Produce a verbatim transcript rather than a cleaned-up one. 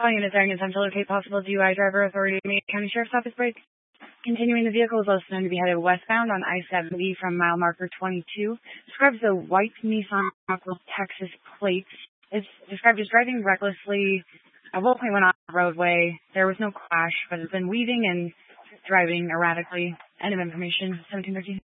Calling in is Aaron to locate possible D U I driver authority to Macon County Sheriff's Office break. Continuing, the vehicle is also known to be headed westbound on I seventy from mile marker twenty-two. Describes a white Nissan Rockwell, Texas plate. It's described as driving recklessly. At one point went off the roadway. There was no crash, but has been weaving and driving erratically. End of information. seventeen thirteen.